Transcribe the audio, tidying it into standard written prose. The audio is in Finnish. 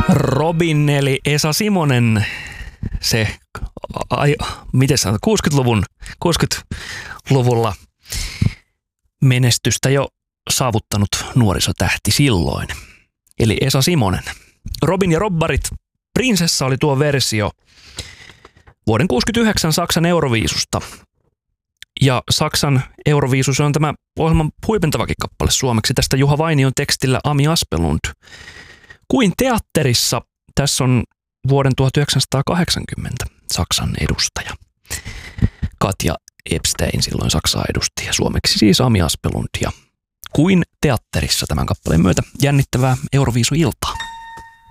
Robin eli Esa Simonen, se miten sanotaan, 60-luvulla menestystä jo saavuttanut nuorisotähti silloin. Eli Esa Simonen. Robin ja Robbarit, Prinsessa oli tuo versio vuoden 1969 Saksan Euroviisusta. Ja Saksan Euroviisus on tämä ohjelman huipentavakin kappale suomeksi. Tästä Juha Vainion tekstillä Ami Aspelund. Kuin teatterissa, tässä on vuoden 1980 Saksan edustaja. Katja Epstein silloin Saksaa edusti ja suomeksi siis Ami Aspelund. Ja Kuin teatterissa tämän kappaleen myötä jännittävää Euroviisu-iltaa.